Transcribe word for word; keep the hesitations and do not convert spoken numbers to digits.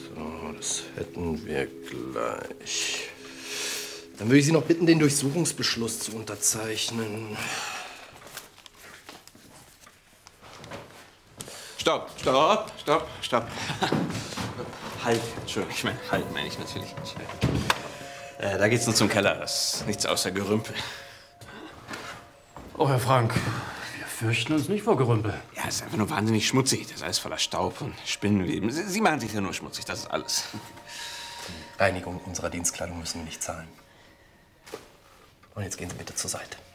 So, das hätten wir gleich. Dann würde ich Sie noch bitten, den Durchsuchungsbeschluss zu unterzeichnen. Stopp, stopp, stopp, stopp. Halt, Entschuldigung, ich meine, halt meine ich natürlich nicht. Äh, da geht's nur zum Keller, das ist nichts außer Gerümpel. Oh, Herr Frank, wir fürchten uns nicht vor Gerümpel. Ja, es ist einfach nur wahnsinnig schmutzig. Das ist alles voller Staub und Spinnenweben. Sie, Sie machen sich ja nur schmutzig, das ist alles. Reinigung unserer Dienstkleidung müssen wir nicht zahlen. Und jetzt gehen Sie bitte zur Seite.